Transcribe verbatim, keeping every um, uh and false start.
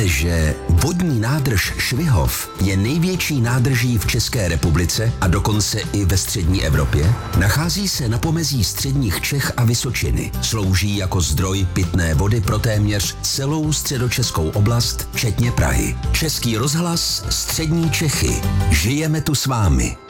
víte, že vodní nádrž Švihov je největší nádrží v České republice a dokonce i ve střední Evropě? Nachází se na pomezí středních Čech a Vysočiny. Slouží jako zdroj pitné vody pro téměř celou středočeskou oblast, včetně Prahy. Český rozhlas, střední Čechy. Žijeme tu s vámi.